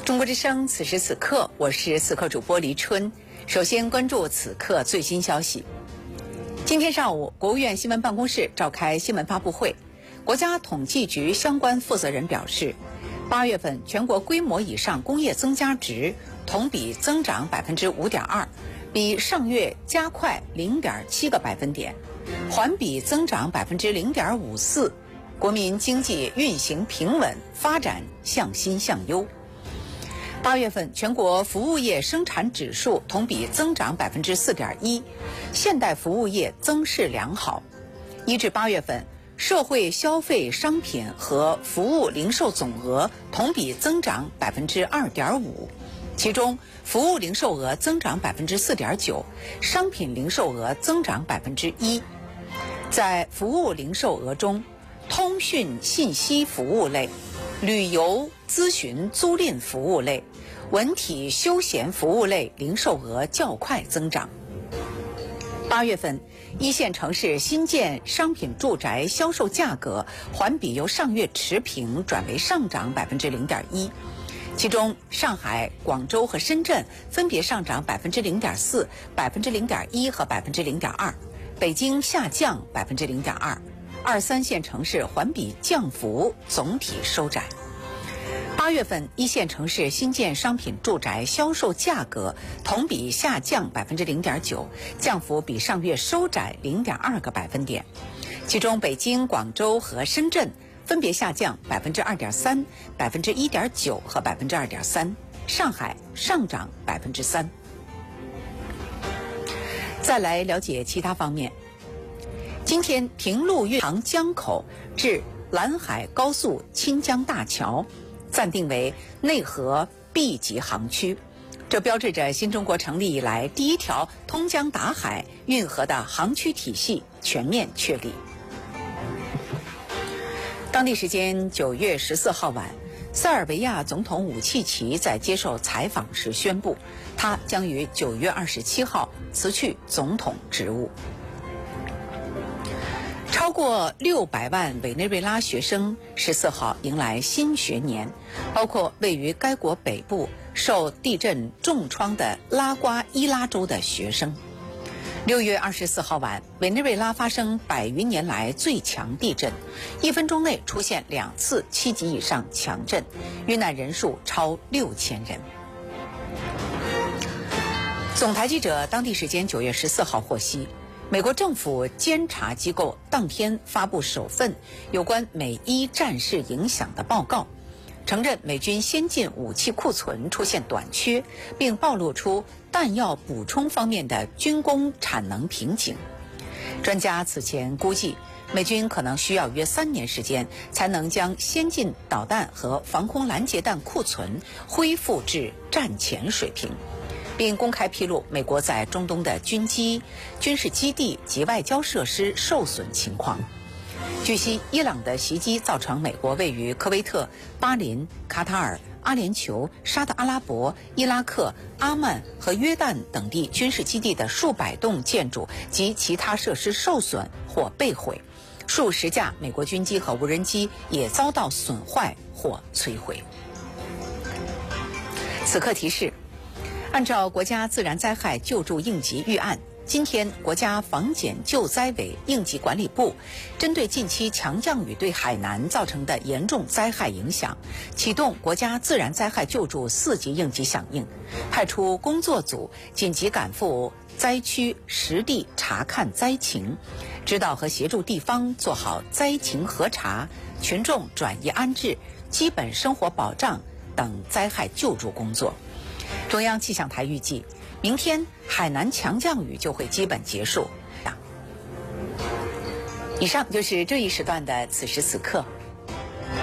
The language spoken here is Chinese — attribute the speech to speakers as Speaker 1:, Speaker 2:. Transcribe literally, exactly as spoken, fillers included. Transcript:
Speaker 1: 中国之声，此时此刻，我是此刻主播黎春。首先关注此刻最新消息。今天上午，国务院新闻办公室召开新闻发布会，国家统计局相关负责人表示，八月份全国规模以上工业增加值同比增长百分之五点二，比上月加快零点七个百分点，环比增长百分之零点五四，国民经济运行平稳，发展向新向优。八月份全国服务业生产指数同比增长百分之四点一，现代服务业增势良好。一至八月份，社会消费商品和服务零售总额同比增长百分之二点五，其中服务零售额增长百分之四点九，商品零售额增长百分之一。在服务零售额中，通讯信息服务类、旅游咨询租赁服务类、文体休闲服务类零售额较快增长。八月份，一线城市新建商品住宅销售价格环比由上月持平转为上涨百分之零点一，其中上海、广州和深圳分别上涨百分之零点四、百分之零点一和百分之零点二，北京下降百分之零点二，二三线城市环比降幅总体收窄。八月份，一线城市新建商品住宅销售价格同比下降百分之零点九，降幅比上月收窄零点二个百分点。其中，北京、广州和深圳分别下降百分之二点三、百分之一点九和百分之二点三，上海上涨百分之三。再来了解其他方面。今天，平陆运长江口至兰海高速清江大桥暂定为内河 B 级航区，这标志着新中国成立以来第一条通江达海运河的航区体系全面确立。当地时间九月十四号晚，塞尔维亚总统武契奇在接受采访时宣布，他将于九月二十七号辞去总统职务。超过六百万委内瑞拉学生十四号迎来新学年，包括位于该国北部受地震重创的拉瓜伊拉州的学生。六月二十四号晚，委内瑞拉发生百余年来最强地震，一分钟内出现两次七级以上强震，遇难人数超六千人。总台记者当地时间九月十四号获悉，美国政府监察机构当天发布首份有关美伊战事影响的报告，承认美军先进武器库存出现短缺，并暴露出弹药补充方面的军工产能瓶颈。专家此前估计，美军可能需要约三年时间才能将先进导弹和防空拦截弹库存恢复至战前水平，并公开披露美国在中东的军机、军事基地及外交设施受损情况。据悉，伊朗的袭击造成美国位于科威特、巴林、卡塔尔、阿联酋、沙特阿拉伯、伊拉克、阿曼和约旦等地军事基地的数百栋建筑及其他设施受损或被毁，数十架美国军机和无人机也遭到损坏或摧毁。此刻提示，按照国家自然灾害救助应急预案，今天国家防检救灾委应急管理部针对近期强降雨对海南造成的严重灾害影响，启动国家自然灾害救助四级应急响应，派出工作组紧急赶赴灾区实地查看灾情，指导和协助地方做好灾情核查、群众转移安置、基本生活保障等灾害救助工作。中央气象台预计，明天海南强降雨就会基本结束。以上就是这一时段的此时此刻。